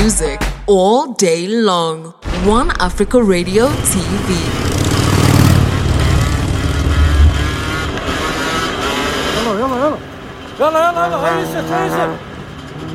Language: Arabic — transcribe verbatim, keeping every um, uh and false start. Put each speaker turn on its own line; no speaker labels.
music all day long. One Africa Radio T V.
يلا يلا يلا يلا يلا يلا هيا هيا